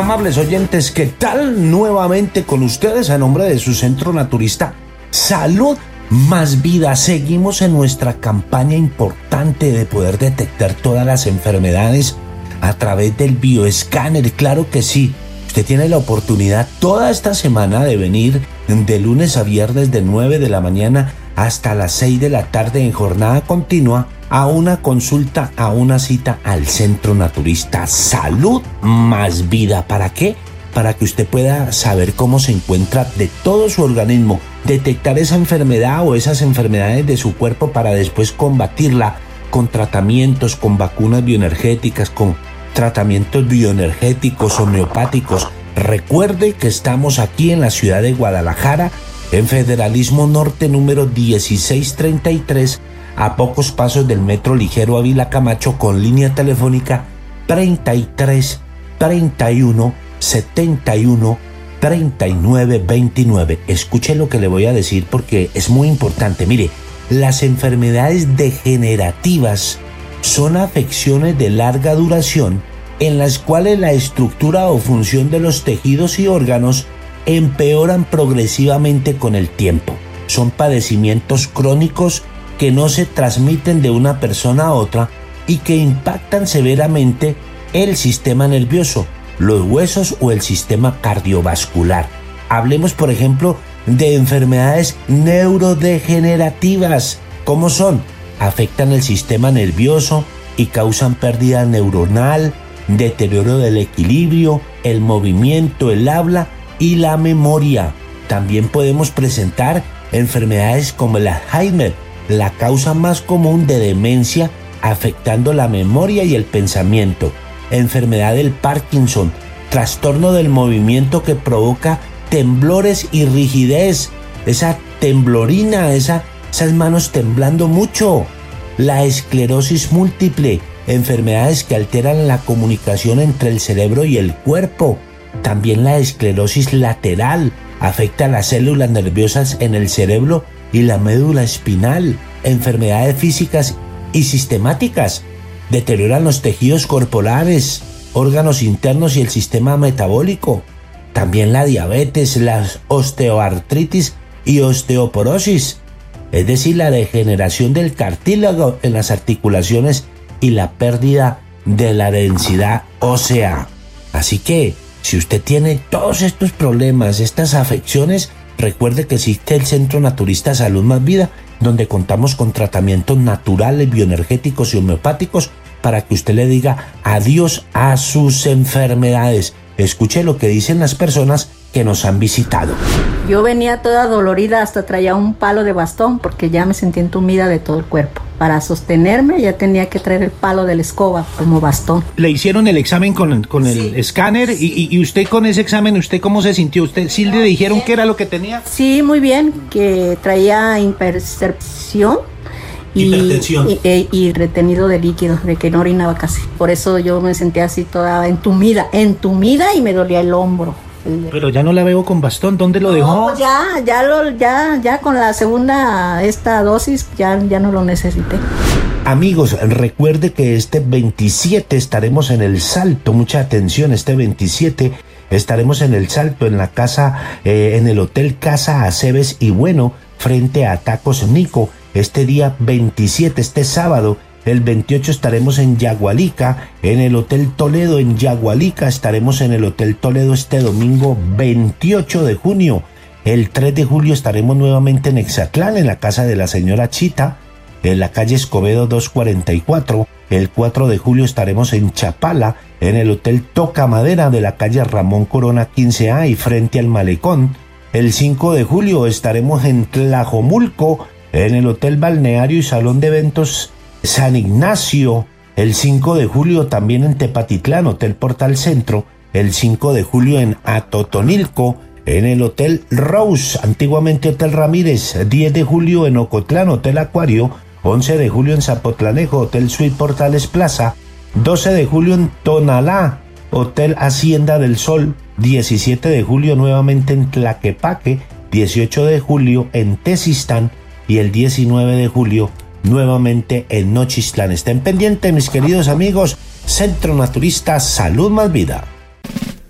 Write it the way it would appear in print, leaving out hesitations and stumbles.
Amables oyentes, ¿qué tal? Nuevamente con ustedes a nombre de su centro naturista Salud Más Vida. Seguimos en nuestra campaña importante de poder detectar todas las enfermedades a través del bioescáner. Claro que sí, usted tiene la oportunidad toda esta semana de venir de lunes a viernes de 9 de la mañana hasta las 6 de la tarde en jornada continua a una consulta, a una cita al Centro Naturista Salud Más Vida. ¿Para qué? Para que usted pueda saber cómo se encuentra de todo su organismo, detectar esa enfermedad o esas enfermedades de su cuerpo para después combatirla con tratamientos, con vacunas bioenergéticas, con tratamientos bioenergéticos, homeopáticos. Recuerde que estamos aquí en la ciudad de Guadalajara, en Federalismo Norte número 1633, a pocos pasos del metro ligero Ávila Camacho, con línea telefónica 33 31 71 39 29. Escuche lo que le voy a decir porque es muy importante. Mire, las enfermedades degenerativas son afecciones de larga duración en las cuales la estructura o función de los tejidos y órganos empeoran progresivamente con el tiempo. Son padecimientos crónicos que no se transmiten de una persona a otra y que impactan severamente el sistema nervioso, los huesos o el sistema cardiovascular. Hablemos, por ejemplo, de enfermedades neurodegenerativas. ¿Cómo son? Afectan el sistema nervioso y causan pérdida neuronal, deterioro del equilibrio, el movimiento, el habla y la memoria. También podemos presentar enfermedades como el Alzheimer, la causa más común de demencia, afectando la memoria y el pensamiento. Enfermedad del Parkinson, trastorno del movimiento que provoca temblores y rigidez, esa temblorina, esas manos temblando mucho. La esclerosis múltiple, enfermedades que alteran la comunicación entre el cerebro y el cuerpo. También la esclerosis lateral afecta las células nerviosas en el cerebro y la médula espinal. Enfermedades físicas y sistemáticas deterioran los tejidos corporales, órganos internos y el sistema metabólico. También la diabetes, la osteoartritis y osteoporosis, es decir, la degeneración del cartílago en las articulaciones y la pérdida de la densidad ósea. Así que, si usted tiene todos estos problemas, estas afecciones, recuerde que existe el Centro Naturista Salud Más Vida, donde contamos con tratamientos naturales, bioenergéticos y homeopáticos para que usted le diga adiós a sus enfermedades. Escuche lo que dicen las personas que nos han visitado. Yo venía toda dolorida, hasta traía un palo de bastón porque ya me sentía entumida de todo el cuerpo. Para sostenerme ya tenía que traer el palo de la escoba como bastón. Le hicieron el examen con el escáner y usted con ese examen, ¿usted cómo se sintió? ¿Usted sí le dijeron qué era lo que tenía? Sí, muy bien, que traía hipertensión. Y retenido de líquido, de que no orinaba casi. Por eso yo me sentía así toda entumida y me dolía el hombro. Pero ya no la veo con bastón, ¿dónde lo dejó? Pues ya con la segunda dosis ya no lo necesité. Amigos, recuerde que este 27 estaremos en El Salto, mucha atención, este 27 estaremos en El Salto, en la casa, en el Hotel Casa Aceves y Bueno, frente a Tacos Nico. Este día 27, este sábado, el 28 estaremos en Yagualica, en el Hotel Toledo en Yagualica, estaremos en el Hotel Toledo este domingo 28 de junio. El 3 de julio estaremos nuevamente en Exatlán, en la casa de la señora Chita, en la calle Escobedo 244. El 4 de julio estaremos en Chapala, en el Hotel Toca Madera de la calle Ramón Corona 15A y frente al Malecón. El 5 de julio estaremos en Tlajomulco, en el Hotel Balneario y Salón de Eventos San Ignacio. El 5 de julio también en Tepatitlán, Hotel Portal Centro. El 5 de julio en Atotonilco, en el Hotel Rose, antiguamente Hotel Ramírez. 10 de julio en Ocotlán, Hotel Acuario. 11 de julio en Zapotlanejo, Hotel Suite Portales Plaza. 12 de julio en Tonalá, Hotel Hacienda del Sol. 17 de julio nuevamente en Tlaquepaque. 18 de julio en Tezistán. Y el 19 de julio nuevamente en Nochistlán. Estén pendientes, mis queridos amigos. Centro Naturista Salud Más Vida.